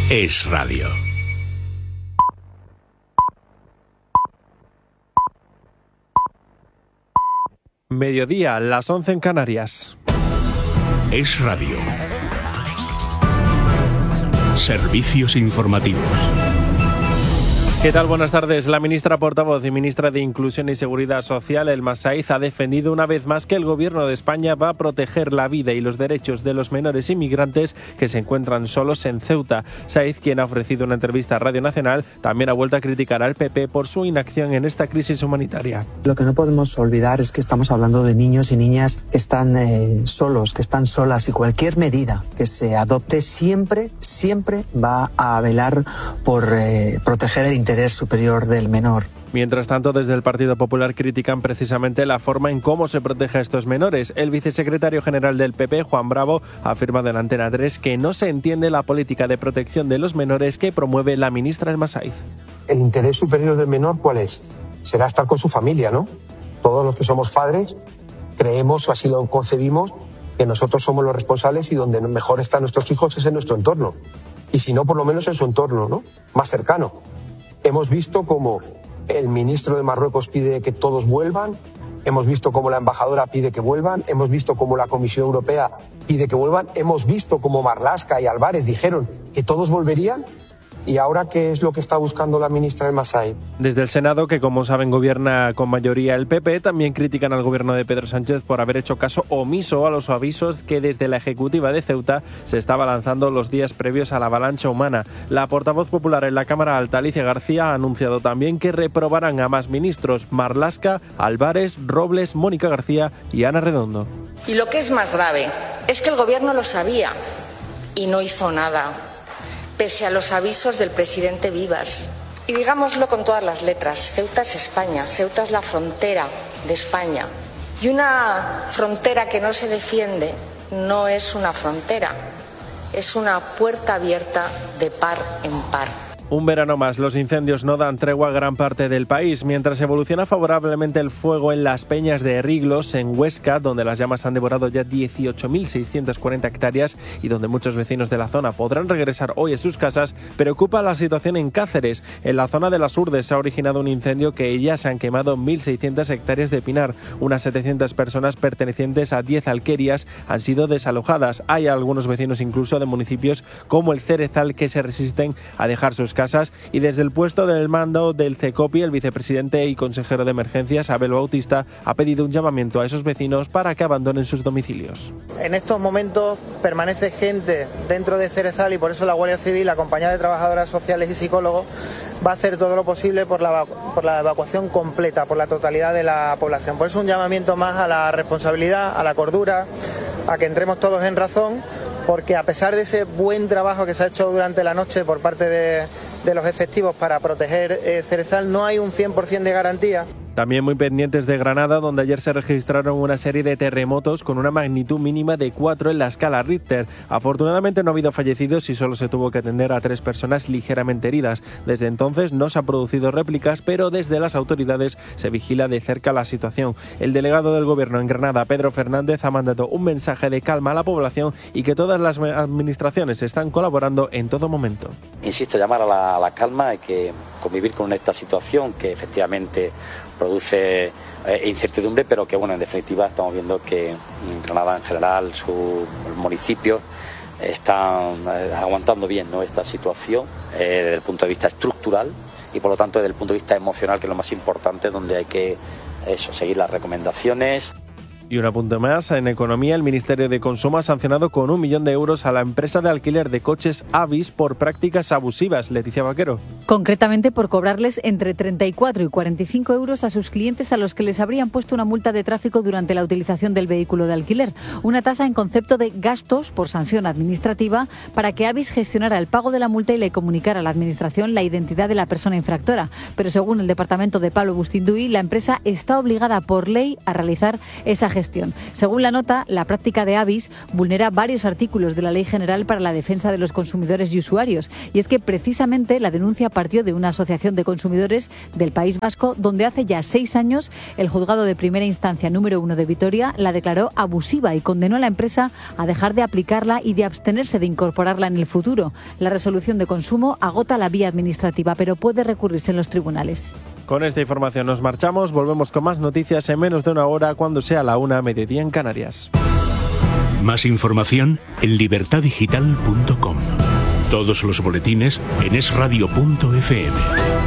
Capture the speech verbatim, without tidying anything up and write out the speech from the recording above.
Es Radio. Mediodía, las once en Canarias. Es Radio. Servicios informativos. ¿Qué tal? Buenas tardes. La ministra portavoz y ministra de Inclusión y Seguridad Social, Elma Saiz, ha defendido una vez más que el Gobierno de España va a proteger la vida y los derechos de los menores inmigrantes que se encuentran solos en Ceuta. Saiz, quien ha ofrecido una entrevista a Radio Nacional, también ha vuelto a criticar al P P por su inacción en esta crisis humanitaria. Lo que no podemos olvidar es que estamos hablando de niños y niñas que están eh, solos, que están solas, y cualquier medida que se adopte siempre, siempre va a velar por eh, proteger el interés interés superior del menor. Mientras tanto, desde el Partido Popular critican precisamente la forma en cómo se protege a estos menores. El vicesecretario general del P P, Juan Bravo, ha afirmado en Antena tres que no se entiende la política de protección de los menores que promueve la ministra Elma Saiz. El interés superior del menor, ¿cuál es? Será estar con su familia, ¿no? Todos los que somos padres creemos, o así lo concebimos, que nosotros somos los responsables y donde mejor están nuestros hijos es en nuestro entorno. Y si no, por lo menos en su entorno, ¿no? Más cercano. Hemos visto cómo el ministro de Marruecos pide que todos vuelvan, hemos visto cómo la embajadora pide que vuelvan, hemos visto cómo la Comisión Europea pide que vuelvan, hemos visto cómo Marlaska y Álvarez dijeron que todos volverían. ¿Y ahora qué es lo que está buscando la ministra Elma Saiz? Desde el Senado, que como saben gobierna con mayoría el P P, también critican al gobierno de Pedro Sánchez por haber hecho caso omiso a los avisos que desde la Ejecutiva de Ceuta se estaba lanzando los días previos a la avalancha humana. La portavoz popular en la Cámara Alta, Alicia García, ha anunciado también que reprobarán a más ministros: Marlaska, Álvarez, Robles, Mónica García y Ana Redondo. Y lo que es más grave es que el gobierno lo sabía y no hizo nada, pese a los avisos del presidente Vivas. Y digámoslo con todas las letras, Ceuta es España, Ceuta es la frontera de España. Y una frontera que no se defiende no es una frontera, es una puerta abierta de par en par. Un verano más, los incendios no dan tregua a gran parte del país. Mientras evoluciona favorablemente el fuego en las peñas de Riglos, en Huesca, donde las llamas han devorado ya dieciocho mil seiscientas cuarenta hectáreas y donde muchos vecinos de la zona podrán regresar hoy a sus casas, preocupa la situación en Cáceres. En la zona de las Urdes se ha originado un incendio que ya se han quemado mil seiscientas hectáreas de pinar. Unas setecientas personas pertenecientes a diez alquerías han sido desalojadas. Hay algunos vecinos incluso de municipios como el Cerezal que se resisten a dejar sus casas, y desde el puesto del mando del CECOPI, el vicepresidente y consejero de emergencias, Abel Bautista, ha pedido un llamamiento a esos vecinos para que abandonen sus domicilios. En estos momentos permanece gente dentro de Cerezal y por eso la Guardia Civil, acompañada de trabajadoras sociales y psicólogos, va a hacer todo lo posible por la, por la evacuación completa, por la totalidad de la población. Por eso un llamamiento más a la responsabilidad, a la cordura, a que entremos todos en razón, porque a pesar de ese buen trabajo que se ha hecho durante la noche por parte de, de los efectivos para proteger eh, Cerezal, no hay un cien por ciento de garantía. También muy pendientes de Granada, donde ayer se registraron una serie de terremotos con una magnitud mínima de cuatro en la escala Richter. Afortunadamente no ha habido fallecidos y solo se tuvo que atender a tres personas ligeramente heridas. Desde entonces no se han producido réplicas, pero desde las autoridades se vigila de cerca la situación. El delegado del Gobierno en Granada, Pedro Fernández, ha mandado un mensaje de calma a la población y que todas las administraciones están colaborando en todo momento. Insisto, llamar a la, a la calma, hay que convivir con esta situación que efectivamente produce eh, incertidumbre, pero que bueno, en definitiva estamos viendo que Granada en general, sus municipios están eh, aguantando bien, ¿no?, esta situación eh, desde el punto de vista estructural y por lo tanto desde el punto de vista emocional, que es lo más importante, donde hay que eso, seguir las recomendaciones. Y un apunte más, en economía, el Ministerio de Consumo ha sancionado con un millón de euros a la empresa de alquiler de coches Avis por prácticas abusivas. Leticia Vaquero. Concretamente por cobrarles entre treinta y cuatro y cuarenta y cinco euros a sus clientes a los que les habrían puesto una multa de tráfico durante la utilización del vehículo de alquiler. Una tasa en concepto de gastos por sanción administrativa para que Avis gestionara el pago de la multa y le comunicara a la Administración la identidad de la persona infractora. Pero según el departamento de Pablo Bustinduy, la empresa está obligada por ley a realizar esa gestión gestión. Según la nota, la práctica de Avis vulnera varios artículos de la Ley General para la Defensa de los Consumidores y Usuarios. Y es que precisamente la denuncia partió de una asociación de consumidores del País Vasco, donde hace ya seis años el juzgado de primera instancia número uno de Vitoria la declaró abusiva y condenó a la empresa a dejar de aplicarla y de abstenerse de incorporarla en el futuro. La resolución de consumo agota la vía administrativa, pero puede recurrirse en los tribunales. Con esta información nos marchamos, volvemos con más noticias en menos de una hora cuando sea la una, mediodía en Canarias. Más información en libertad digital punto com. Todos los boletines en es radio punto efe eme.